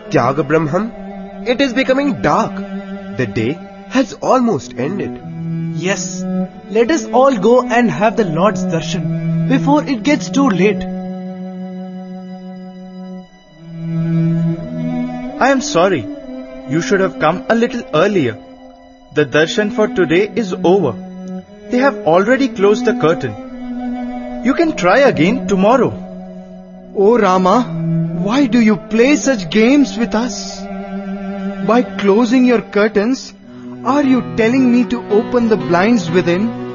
Tyaga Brahman, it is becoming dark. The day has almost ended. Yes, let us all go and have the Lord's darshan before it gets too late. I am sorry. You should have come a little earlier. The darshan for today is over. They have already closed the curtain. You can try again tomorrow. Oh Rama, why do you play such games with us? By closing your curtains, are you telling me to open the blinds within